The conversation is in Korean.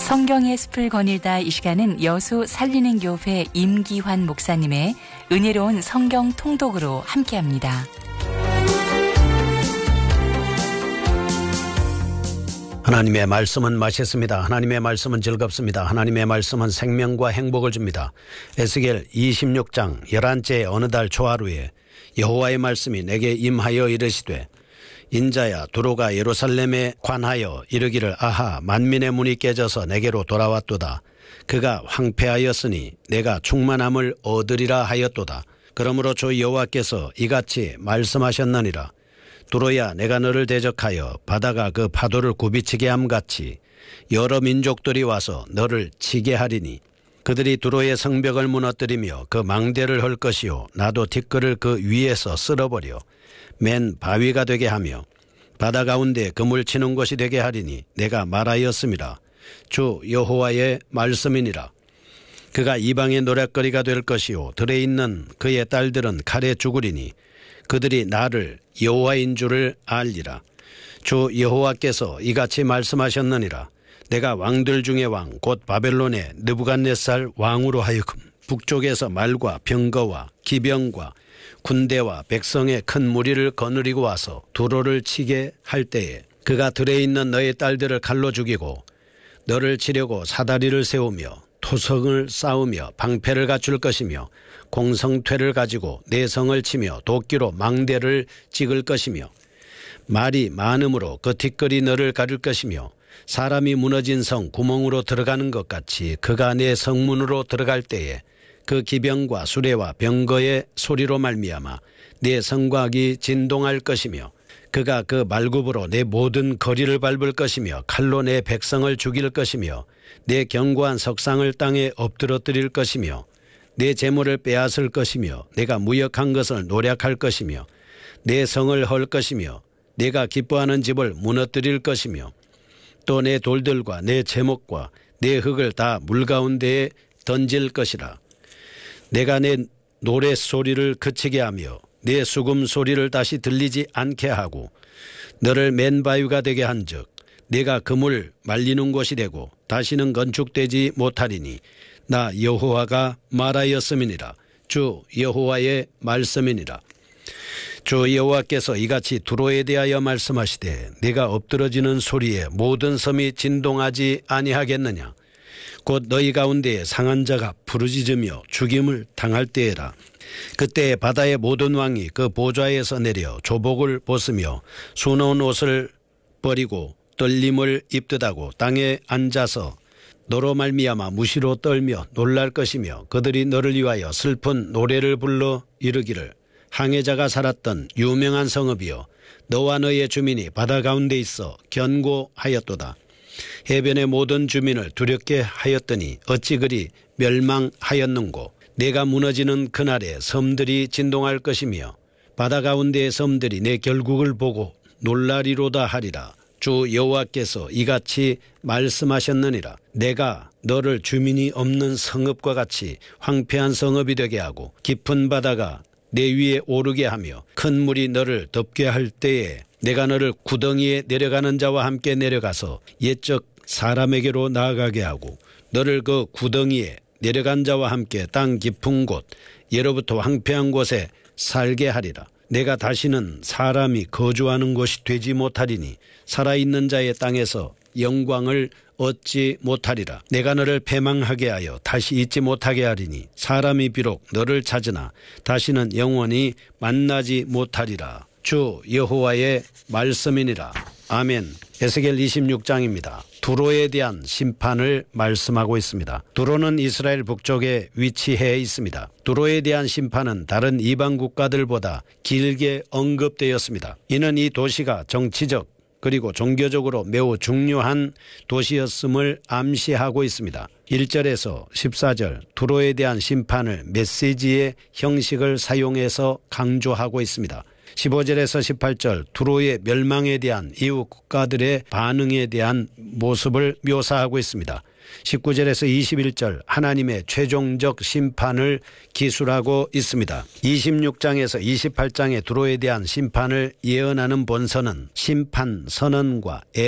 성경의 숲을 거닐다 이 시간은 여수 살리는 교회 임기환 목사님의 은혜로운 성경 통독으로 함께합니다. 하나님의 말씀은 맛있습니다. 하나님의 말씀은 즐겁습니다. 하나님의 말씀은 생명과 행복을 줍니다. 에스겔 26장 11째 어느 달 초하루에 여호와의 말씀이 내게 임하여 이르시되 인자야 두로가 예루살렘에 관하여 이르기를 아하 만민의 문이 깨져서 내게로 돌아왔도다. 그가 황폐하였으니 내가 충만함을 얻으리라 하였도다. 그러므로 주 여호와께서 이같이 말씀하셨느니라. 두로야 내가 너를 대적하여 바다가 그 파도를 굽이치게 함같이 여러 민족들이 와서 너를 치게 하리니 그들이 두로의 성벽을 무너뜨리며 그 망대를 헐 것이요 나도 티끌을 그 위에서 쓸어버려 맨 바위가 되게 하며 바다 가운데 그물 치는 곳이 되게 하리니 내가 말하였음이라. 주 여호와의 말씀이니라. 그가 이방의 노랫거리가 될 것이요 들에 있는 그의 딸들은 칼에 죽으리니 그들이 나를 여호와인 줄을 알리라. 주 여호와께서 이같이 말씀하셨느니라. 내가 왕들 중에 왕 곧 바벨론의 느부갓네살 왕으로 하여금 북쪽에서 말과 병거와 기병과 군대와 백성의 큰 무리를 거느리고 와서 두로를 치게 할 때에 그가 들에 있는 너의 딸들을 칼로 죽이고 너를 치려고 사다리를 세우며 토성을 쌓으며 방패를 갖출 것이며 공성퇴를 가지고 내 성을 치며 도끼로 망대를 찍을 것이며 말이 많음으로 그 티끌이 너를 가릴 것이며 사람이 무너진 성 구멍으로 들어가는 것 같이 그가 내 성문으로 들어갈 때에 그 기병과 수레와 병거의 소리로 말미암아 내 성곽이 진동할 것이며 그가 그 말굽으로 내 모든 거리를 밟을 것이며 칼로 내 백성을 죽일 것이며 내 견고한 석상을 땅에 엎드러뜨릴 것이며 내 재물을 빼앗을 것이며 내가 무역한 것을 노략할 것이며 내 성을 헐 것이며 내가 기뻐하는 집을 무너뜨릴 것이며 또 내 돌들과 내 제목과 내 흙을 다 물 가운데에 던질 것이라. 내가 내 노랫소리를 그치게 하며 내 수금 소리를 다시 들리지 않게 하고 너를 맨 바위가 되게 한즉 내가 그물 말리는 곳이 되고 다시는 건축되지 못하리니 나 여호와가 말하였음이니라. 주 여호와의 말씀이니라. 주 여호와께서 이같이 두로에 대하여 말씀하시되 내가 엎드러지는 소리에 모든 섬이 진동하지 아니하겠느냐. 곧 너희 가운데에 상한 자가 부르짖으며 죽임을 당할 때에라. 그때 바다의 모든 왕이 그 보좌에서 내려 조복을 벗으며 수놓은 옷을 버리고 떨림을 입듯하고 땅에 앉아서 너로 말미암아 무시로 떨며 놀랄 것이며 그들이 너를 위하여 슬픈 노래를 불러 이르기를 항해자가 살았던 유명한 성읍이여 너와 너의 주민이 바다 가운데 있어 견고하였도다. 해변의 모든 주민을 두렵게 하였더니 어찌 그리 멸망하였는고. 내가 무너지는 그날에 섬들이 진동할 것이며 바다 가운데의 섬들이 내 결국을 보고 놀라리로다 하리라. 주 여호와께서 이같이 말씀하셨느니라. 내가 너를 주민이 없는 성읍과 같이 황폐한 성읍이 되게 하고 깊은 바다가 내 위에 오르게 하며 큰 물이 너를 덮게 할 때에 내가 너를 구덩이에 내려가는 자와 함께 내려가서 옛적 사람에게로 나아가게 하고 너를 그 구덩이에 내려간 자와 함께 땅 깊은 곳 예로부터 황폐한 곳에 살게 하리라. 내가 다시는 사람이 거주하는 곳이 되지 못하리니 살아있는 자의 땅에서 영광을 얻지 못하리라. 내가 너를 패망하게 하여 다시 잊지 못하게 하리니 사람이 비록 너를 찾으나 다시는 영원히 만나지 못하리라. 주 여호와의 말씀이니라. 아멘. 에스겔 26장입니다. 두로에 대한 심판을 말씀하고 있습니다. 두로는 이스라엘 북쪽에 위치해 있습니다. 두로에 대한 심판은 다른 이방 국가들보다 길게 언급되었습니다. 이는 이 도시가 정치적 그리고 종교적으로 매우 중요한 도시였음을 암시하고 있습니다. 1절에서 14절 두로에 대한 심판을 메시지의 형식을 사용해서 강조하고 있습니다. 15절에서 18절 두로의 멸망에 대한 이웃 국가들의 반응에 대한 모습을 묘사하고 있습니다. 19절에서 21절 하나님의 최종적 심판을 기술하고 있습니다. 26장에서 28장의 두로에 대한 심판을 예언하는 본서는 심판 선언과